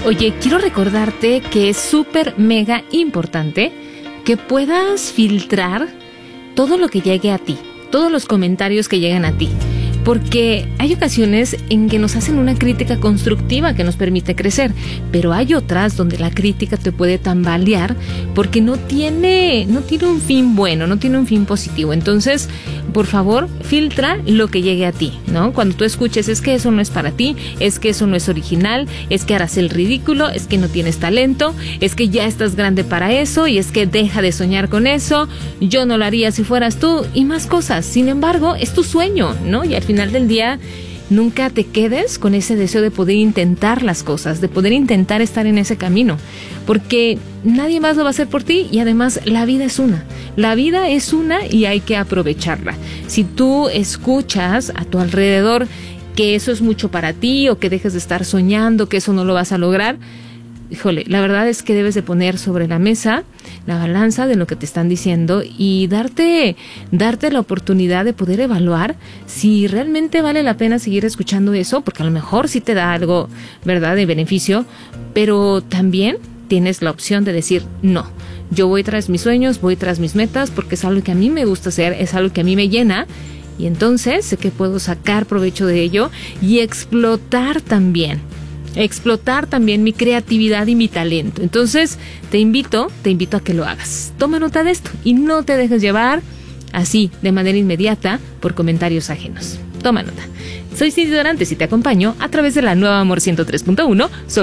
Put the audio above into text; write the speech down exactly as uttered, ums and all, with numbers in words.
Oye, quiero recordarte que es súper mega importante que puedas filtrar todo lo que llegue a ti, todos los comentarios que llegan a ti. Porque hay ocasiones en que nos hacen una crítica constructiva que nos permite crecer, pero hay otras donde la crítica te puede tambalear porque no tiene, no tiene un fin bueno, no tiene un fin positivo. Entonces, por favor, filtra lo que llegue a ti, ¿no? Cuando tú escuches, es que eso no es para ti, es que eso no es original, es que harás el ridículo, es que no tienes talento, es que ya estás grande para eso y es que deja de soñar con eso, yo no lo haría si fueras tú y más cosas. Sin embargo, es tu sueño, ¿no? Y al final del día nunca te quedes con ese deseo de poder intentar las cosas, de poder intentar estar en ese camino, porque nadie más lo va a hacer por ti y además la vida es una, la vida es una y hay que aprovecharla. Si tú escuchas a tu alrededor que eso es mucho para ti o que dejes de estar soñando, que eso no lo vas a lograr, híjole, la verdad es que debes de poner sobre la mesa la balanza de lo que te están diciendo y darte, darte la oportunidad de poder evaluar si realmente vale la pena seguir escuchando eso, porque a lo mejor sí te da algo, ¿verdad?, de beneficio, pero también tienes la opción de decir, no, yo voy tras mis sueños, voy tras mis metas, porque es algo que a mí me gusta hacer, es algo que a mí me llena, y entonces sé que puedo sacar provecho de ello y explotar también. explotar también mi creatividad y mi talento. Entonces, te invito, te invito a que lo hagas. Toma nota de esto y no te dejes llevar así, de manera inmediata, por comentarios ajenos. Toma nota. Soy Cindy Dorantes y te acompaño a través de la Nueva Amor ciento tres punto uno.